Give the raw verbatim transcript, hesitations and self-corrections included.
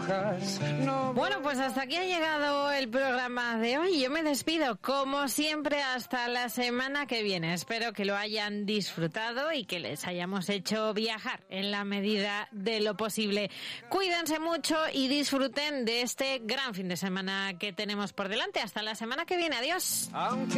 hojas. No... Bueno, pues hasta aquí ha llegado el programa de hoy. Yo me despido, como siempre, hasta la semana que viene. Espero que lo hayan disfrutado y que les hayamos hecho viajar en la medida de lo posible. Cuídense mucho y disfruten de este gran fin de semana que tenemos por delante. Hasta la semana que viene. Adiós. Aunque